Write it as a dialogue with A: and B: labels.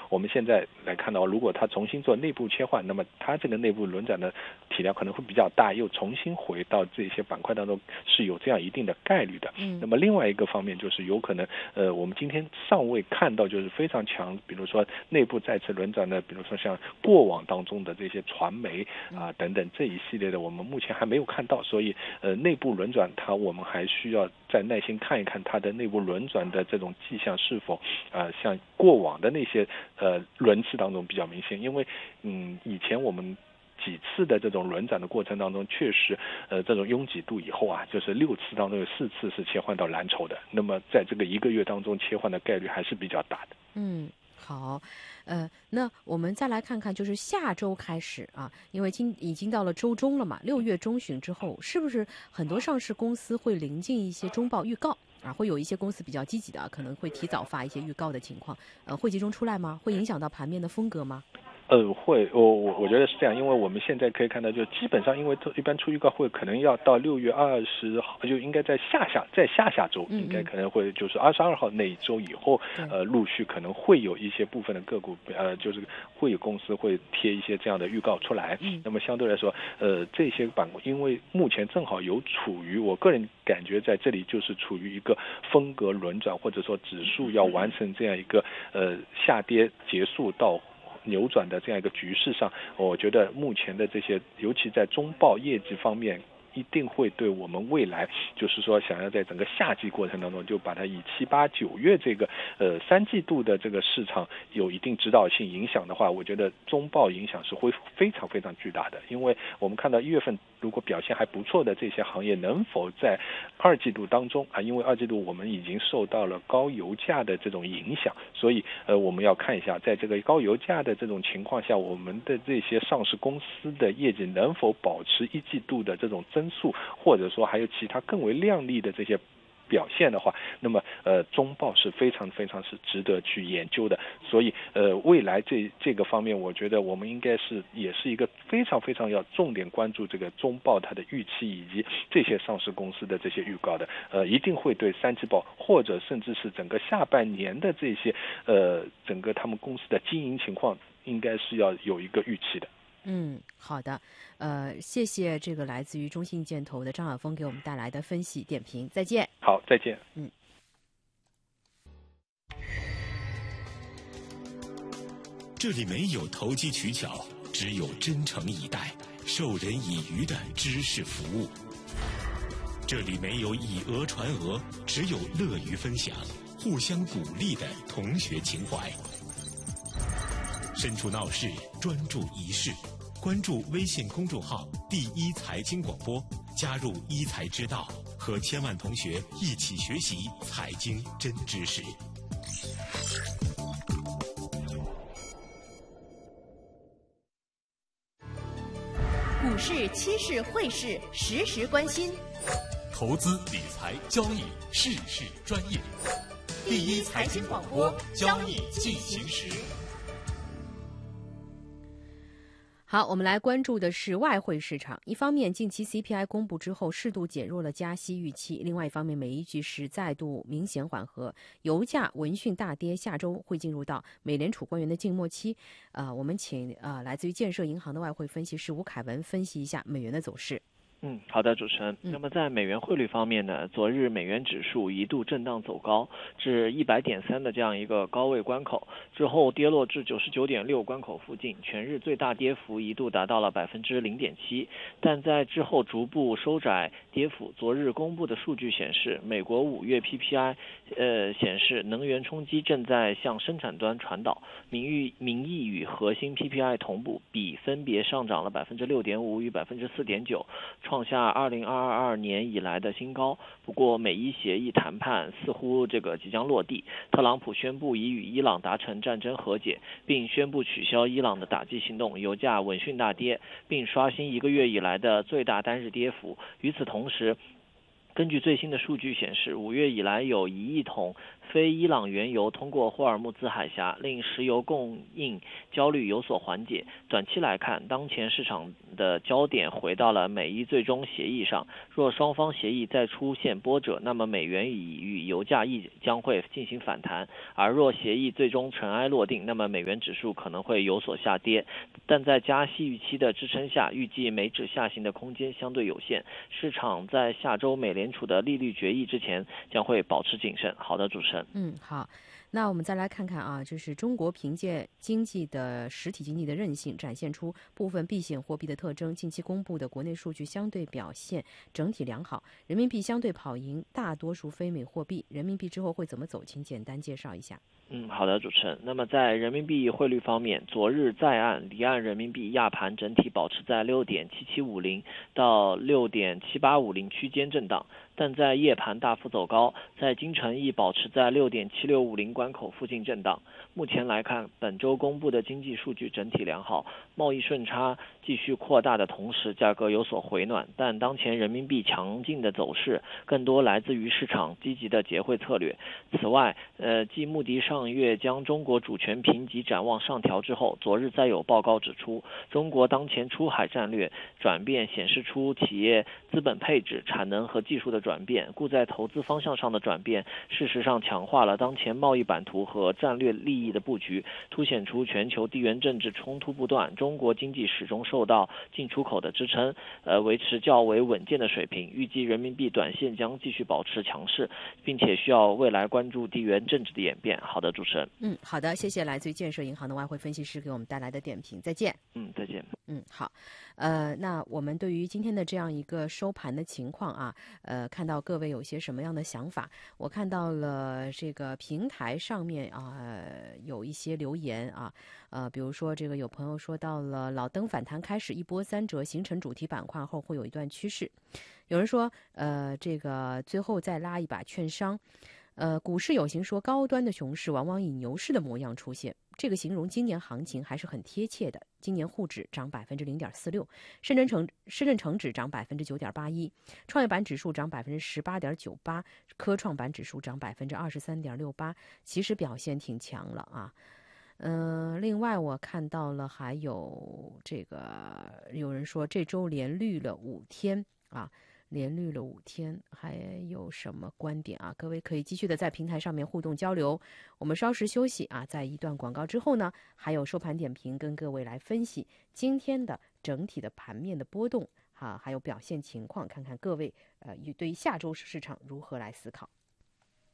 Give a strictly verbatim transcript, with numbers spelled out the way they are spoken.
A: 我们现在来看到，如果它重新做内部切换，那么它这个内部轮转的体量可能会比较大，又重新回到这些板块当中是有这样一定的概率的。
B: 嗯，
A: 那么另外一个方面就是有可能，呃，我们今天尚未看到就是非常强，比如说内部再次轮转的，比如说像过往当中的这些传媒啊、呃、等等这一系列的，我们目前还没有看到，所以呃内部轮转它我们还需要再耐心看一看它的内部轮转的这种迹象是否呃像过往的那些呃轮次当中比较明显，因为嗯以前我们几次的这种轮转的过程当中，确实，呃，这种拥挤度以后啊，就是六次当中有四次是切换到蓝筹的。那么在这个一个月当中，切换的概率还是比较大的。
B: 嗯，好，呃，那我们再来看看，就是下周开始啊，因为今已经到了周中了嘛，六月中旬之后，是不是很多上市公司会临近一些中报预告啊？会有一些公司比较积极的，可能会提早发一些预告的情况，呃，会集中出来吗？会影响到盘面的风格吗？
A: 呃，会，我我我觉得是这样，因为我们现在可以看到，就基本上，因为一般出预告会可能要到六月二十号，就应该在下下在下下周，
B: 嗯嗯
A: 应该可能会就是二十二号那一周以后，呃，陆续可能会有一些部分的个股，呃，就是会有公司会贴一些这样的预告出来。
B: 嗯，
A: 那么相对来说，呃，这些板块，因为目前正好有处于，我个人感觉在这里就是处于一个风格轮转，或者说指数要完成这样一个呃下跌结束到扭转的这样一个局势上，我觉得目前的这些，尤其在中报业绩方面，一定会对我们未来，就是说想要在整个夏季过程当中，就把它以七八九月这个呃三季度的这个市场有一定指导性影响的话，我觉得中报影响是会非常非常巨大的，因为我们看到一月份如果表现还不错的这些行业，能否在二季度当中啊？因为二季度我们已经受到了高油价的这种影响，所以呃我们要看一下，在这个高油价的这种情况下，我们的这些上市公司的业绩能否保持一季度的这种增速，或者说还有其他更为亮丽的这些表现的话，那么呃中报是非常非常是值得去研究的。所以呃未来这这个方面，我觉得我们应该是也是一个非常非常要重点关注这个中报它的预期以及这些上市公司的这些预告的，呃一定会对三季报或者甚至是整个下半年的这些呃整个他们公司的经营情况，应该是要有一个预期的。
B: 嗯，好的，呃，谢谢这个来自于中信建投的张晓峰给我们带来的分析点评，再见。
A: 好，再见。
B: 嗯。
C: 这里没有投机取巧，只有真诚以待、授人以渔的知识服务。这里没有以讹传讹，只有乐于分享、互相鼓励的同学情怀。身处闹市，专注一事。关注微信公众号“第一财经广播”，加入一财之道，和千万同学一起学习财经真知识。
D: 股市、期市、汇市，时时关心。
E: 投资理财交易，事事专业。第一财经广播，交易进行时。
B: 好，我们来关注的是外汇市场。一方面，近期 C P I 公布之后，适度减弱了加息预期；另外一方面，美一局势再度明显缓和，油价闻讯大跌，下周会进入到美联储官员的静默期。呃，我们请呃来自于建设银行的外汇分析师吴凯文分析一下美元的走势。
F: 嗯，好的，主持人。那么在美元汇率方面呢，昨日美元指数一度震荡走高至一百点三的这样一个高位关口，之后跌落至九十九点六关口附近，全日最大跌幅一度达到了百分之零点七，但在之后逐步收窄跌幅。昨日公布的数据显示，美国五月 P P I 呃显示能源冲击正在向生产端传导，名誉名义与核心 P P I 同步，比分别上涨了百分之六点五与百分之四点九。创下二零二二年以来的新高。不过，美伊协议谈判似乎这个即将落地，特朗普宣布已与伊朗达成战争和解，并宣布取消伊朗的打击行动，油价闻讯大跌，并刷新一个月以来的最大单日跌幅。与此同时，根据最新的数据显示，五月以来有一亿桶非伊朗原油通过霍尔木兹海峡，令石油供应焦虑有所缓解。短期来看，当前市场的焦点回到了美伊最终协议上。若双方协议再出现波折，那么美元与油价亦将会进行反弹；而若协议最终尘埃落定，那么美元指数可能会有所下跌。但在加息预期的支撑下，预计美指下行的空间相对有限。市场在下周美联储的利率决议之前将会保持谨慎。好的，主持人。
B: 嗯，好。那我们再来看看啊，就是中国凭借经济的实体经济的韧性，展现出部分避险货币的特征。近期公布的国内数据相对表现整体良好，人民币相对跑赢大多数非美货币。人民币之后会怎么走？请简单介绍一下。
F: 嗯，好的，主持人。那么在人民币汇率方面，昨日在岸、离岸人民币亚盘整体保持在六点七七五零到六点七八五零区间震荡，但在夜盘大幅走高，在京城亦保持在六点七六五零关口附近震荡。目前来看，本周公布的经济数据整体良好，贸易顺差继续扩大的同时，价格有所回暖。但当前人民币强劲的走势，更多来自于市场积极的结汇策略。此外，呃，继穆迪上月将中国主权评级展望上调之后，昨日再有报告指出，中国当前出海战略转变显示出企业资本配置、产能和技术的转变，故在投资方向上的转变，事实上强化了当前贸易版图和战略利益的布局，凸显出全球地缘政治冲突不断，中国经济始终受到进出口的支撑，呃，维持较为稳健的水平。预计人民币短线将继续保持强势，并且需要未来关注地缘政治的演变。好的，主持人。
B: 嗯，好的，谢谢来自于建设银行的外汇分析师给我们带来的点评。再见。
F: 嗯，再见。
B: 嗯，好，呃，那我们对于今天的这样一个收盘的情况啊，呃，看到各位有些什么样的想法？我看到了这个平台上面啊、呃、有一些留言啊，呃，比如说这个有朋友说到了老登反弹开始一波三折，形成主题板块后会有一段趋势。有人说，呃，这个最后再拉一把券商。呃，股市有形说高端的熊市往往以牛市的模样出现，这个形容今年行情还是很贴切的。今年沪指涨百分之零点四六，深圳成深圳成指涨百分之九点八一，创业板指数涨百分之十八点九八，科创板指数涨百分之二十三点六八，其实表现挺强了啊。嗯、呃，另外我看到了还有这个有人说这周连绿了五天啊。连绿了五天，还有什么观点啊？各位可以继续的在平台上面互动交流。我们稍事休息啊，在一段广告之后呢，还有收盘点评跟各位来分析今天的整体的盘面的波动啊，还有表现情况，看看各位呃对于下周市场如何来思考。